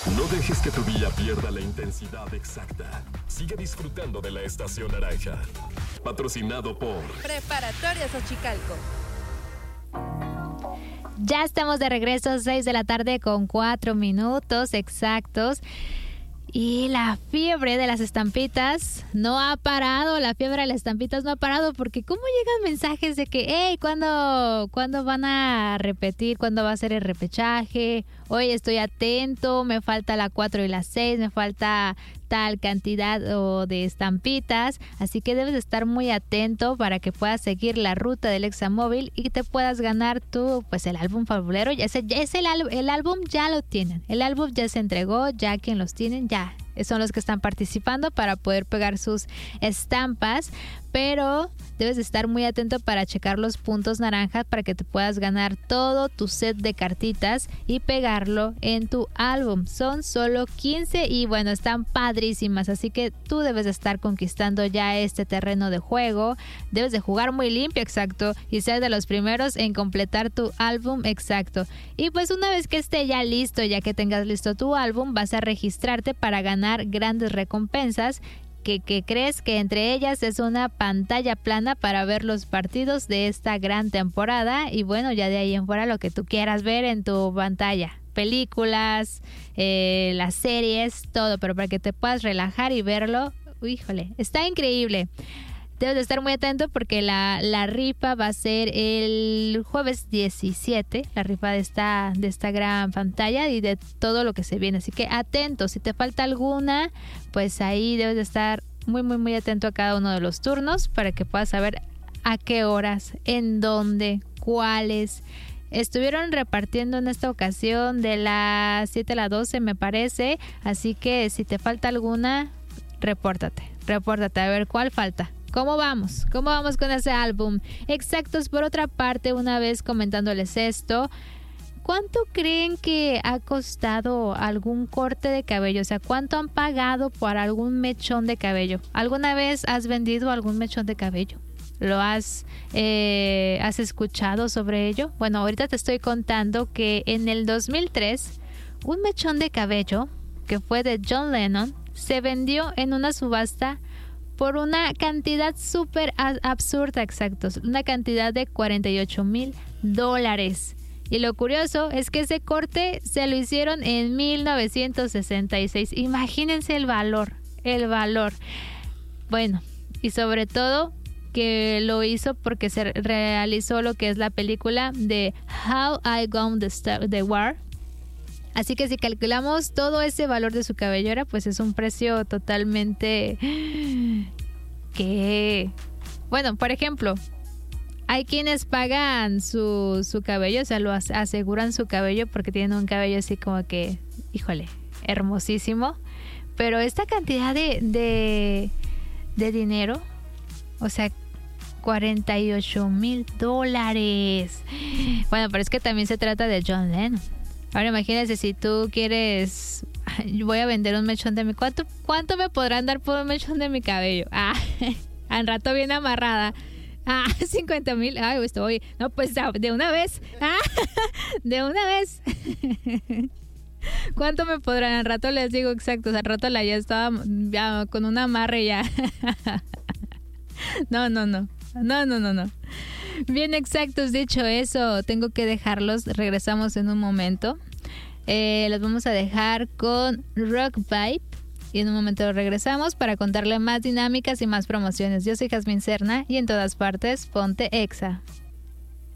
No dejes que tu día pierda la intensidad exacta. Sigue disfrutando de la Estación Naranja. Patrocinado por Preparatorias Xochicalco. Ya estamos de regreso, 6 de la tarde con 4 minutos exactos. Y la fiebre de las estampitas no ha parado, la fiebre de las estampitas no ha parado, porque ¿cómo llegan mensajes de que, hey, ¿cuándo van a repetir? ¿Cuándo va a ser el repechaje? Oye, estoy atento, me falta la 4 y la 6, me falta tal cantidad de estampitas, así que debes de estar muy atento para que puedas seguir la ruta del Examóvil y te puedas ganar pues el álbum fabulero. El álbum ya lo tienen, el álbum ya se entregó, ya quien los tienen, ya son los que están participando para poder pegar sus estampas, pero debes de estar muy atento para checar los puntos naranjas para que te puedas ganar todo tu set de cartitas y pegarlo en tu álbum. Son solo 15 y bueno, están padrísimas, así que tú debes de estar conquistando ya este terreno de juego, debes de jugar muy limpio, exacto, y ser de los primeros en completar tu álbum, exacto. Y pues una vez que esté ya listo, ya que tengas listo tu álbum, vas a registrarte para ganar grandes recompensas, que crees que entre ellas es una pantalla plana para ver los partidos de esta gran temporada y bueno, ya de ahí en fuera lo que tú quieras ver en tu pantalla, películas, las series, todo, pero para que te puedas relajar y verlo, híjole, está increíble. Debes de estar muy atento porque la rifa va a ser el jueves 17, la rifa de esta gran pantalla y de todo lo que se viene. Así que atento, si te falta alguna, pues ahí debes de estar muy, muy, muy atento a cada uno de los turnos para que puedas saber a qué horas, en dónde, cuáles. Estuvieron repartiendo en esta ocasión de las 7 a las 12, me parece. Así que si te falta alguna, repórtate a ver cuál falta. ¿Cómo vamos? ¿Cómo vamos con ese álbum? Exactos, por otra parte, una vez comentándoles esto, ¿cuánto creen que ha costado algún corte de cabello? O sea, ¿cuánto han pagado por algún mechón de cabello? ¿Alguna vez has vendido algún mechón de cabello? ¿Lo has escuchado sobre ello? Bueno, ahorita te estoy contando que en el 2003, un mechón de cabello, que fue de John Lennon, se vendió en una subasta por una cantidad súper absurda, exactos, una cantidad de $48,000. Y lo curioso es que ese corte se lo hicieron en 1966. Imagínense el valor. Bueno, y sobre todo que lo hizo porque se realizó lo que es la película de How I Won the War. Así que si calculamos todo ese valor de su cabellera, pues es un precio totalmente que... Bueno, por ejemplo, hay quienes pagan su cabello, o sea, lo aseguran su cabello porque tienen un cabello así como que, híjole, hermosísimo. Pero esta cantidad de dinero, o sea, $48,000. Bueno, pero es que también se trata de John Lennon. Ahora imagínense si tú quieres, voy a vender un mechón de mi... ¿Cuánto me podrán dar por un mechón de mi cabello? Al rato bien amarrada. 50,000. Ay, estoy... No, pues de una vez. De una vez. ¿Cuánto me podrán? Al rato les digo exacto. Al rato ya estaba ya con un amarre ya. No. Bien, exactos, dicho eso, tengo que dejarlos, regresamos en un momento. Los vamos a dejar con Rock Vibe y en un momento regresamos para contarle más dinámicas y más promociones. Yo soy Jazmín Serna y en todas partes, ponte Exa.